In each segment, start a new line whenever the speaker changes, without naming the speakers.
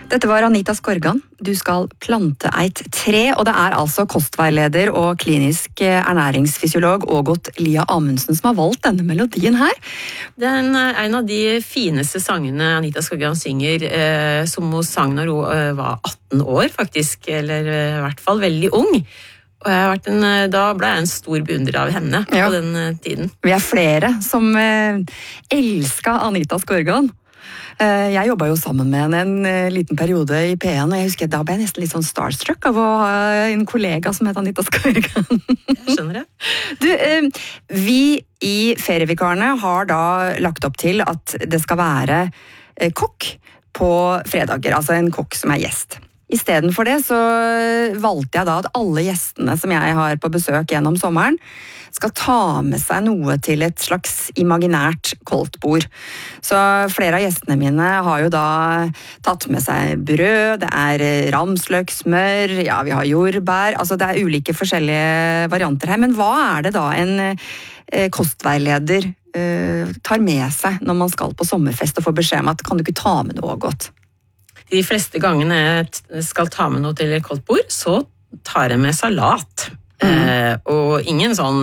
Dette var Anita Skorgan. Du skal plante et tre, og det er altså kostveileder og klinisk ernæringsfysiolog Ågot Lia Amundsen som har valgt denne melodien her.
Det er en av de fineste sangene Anita Skorgan synger, som hun sang når hun var 18 år faktisk, eller i hvert fall veldig ung. Og da ble jeg en stor beundrer av henne på den tiden.
Vi er flere som elsket Anita Skorgan. Jeg jobbet jo sammen med henne en liten periode i P1, og jeg husker da ble jeg nesten litt sånn starstruck av å ha en kollega som het Anita Skorgan.
Jeg skjønner det.
Du, vi i Ferievikarene har da lagt opp til at det skal være kokk på fredager, altså en kokk som er gjest. I stedet for det så valgte jeg da at alle gjestene som jeg har på besøk gjennom sommeren skal ta med seg noe til et slags imaginært koldtbord. Så flere av gjestene mine har jo da tatt med seg brød, det er ramsløk, smør, ja, vi har jordbær, altså det er ulike forskjellige varianter her. Men hva er det da en kostveileder tar med seg når man skal på sommerfest og får beskjed om at kan du ikke ta med noe godt?
De fleste gangene jeg skal ta med noe til et koldtbord, så tar jeg med salat. Og ingen sånn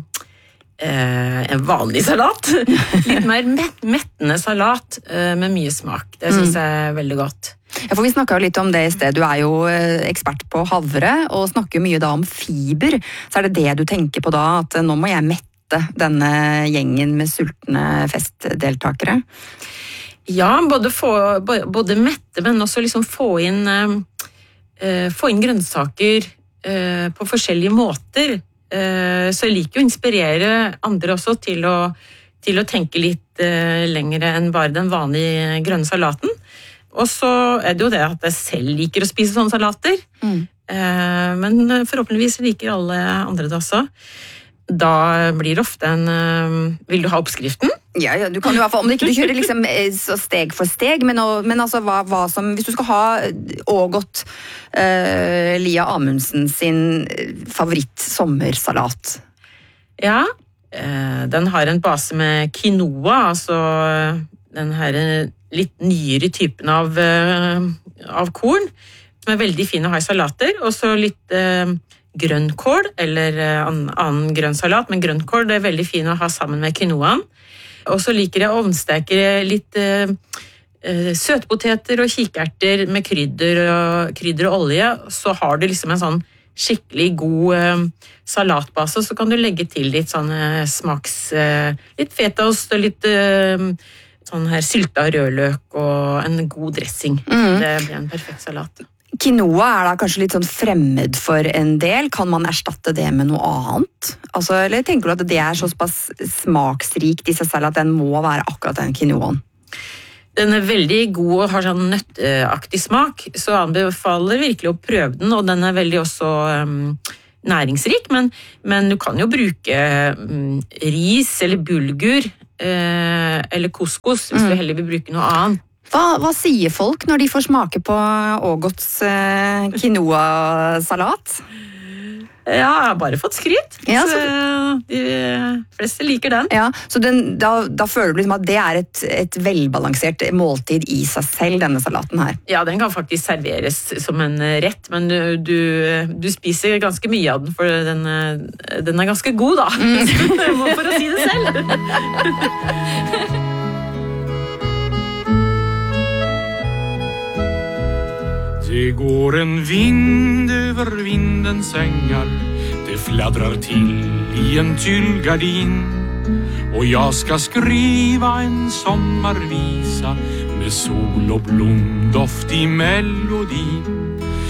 en vanlig salat. Litt mer mettende salat med mye smak. Det synes jeg er veldig godt.
Ja, for vi snakket jo litt om det i sted. Du er jo ekspert på havre, og snakker jo mye da om fiber. Så er det det du tenker på da, at nå må jeg mette denne gjengen med sultne festdeltakere?
Ja, både mette, men også liksom få inn grønnsaker på forskjellige måter. Så jeg liker å inspirere andre også til å tenke litt lengre enn bare den vanlige grønne salaten. Og så er det jo det at jeg selv liker å spise sånne salater. Men forhåpentligvis liker alle andre det også. Da blir det ofte vil du ha oppskriften?
Ja, du kan jo i hvert fall, om du ikke kjører liksom steg for steg, men altså hva som, hvis du skal ha Ågot Lia Amundsen sin favoritt-sommersalat.
Ja, den har en base med quinoa, altså den her litt nyere typen av korn, som er veldig fin å ha i salater, og så litt grønnkål, eller annen grønn salat, men grønnkål det er veldig fin å ha sammen med quinoaen. Og så liker jeg å ovnsteke litt søtpoteter og kikerter med krydder og olje, så har du liksom en sånn skikkelig god salatbase, så kan du legge til litt sånn litt fetaost og litt sånn her sylta rødløk og en god dressing. Det blir en perfekt salat.
Quinoa er da kanskje litt sånn fremmed for en del. Kan man erstatte det med noe annet? Altså, eller tenker du at det er såpass smaksrikt i seg selv at den må være akkurat den quinoaen?
Den er veldig god og har sånn nøtteaktig smak, så anbefaler virkelig å prøve den, og den er veldig også næringsrik, men du kan jo bruke ris eller bulgur eller couscous hvis du heller vil bruke noe annet.
Hva sier folk når de får smake på Ågots quinoa-salat?
Ja, jeg har bare fått skryt. Ja, så de fleste liker den.
Ja, så da føler du liksom at det er et velbalansert måltid i seg selv, denne salaten her?
Ja, den kan faktisk serveres som en rett, men du spiser ganske mye av den, for den er ganske god da. For å si det selv.
Det går en vind över vindens ängar, det fladdrar till i en tyllgardin, och jag ska skriva en sommarvisa med sol och blomdoft i melodin.